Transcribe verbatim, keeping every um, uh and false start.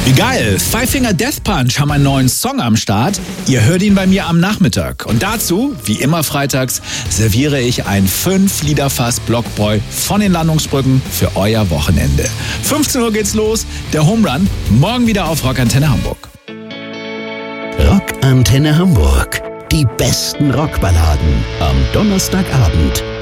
Wie geil! Five Finger Death Punch haben einen neuen Song am Start. Ihr hört ihn bei mir am Nachmittag. Und dazu, wie immer freitags, serviere ich ein fünf Liter Fass Blockbräu von den Landungsbrücken für euer Wochenende. fünfzehn Uhr geht's los, der Home Run, morgen wieder auf Rockantenne Hamburg. Rockantenne Hamburg. Die besten Rockballaden am Donnerstagabend.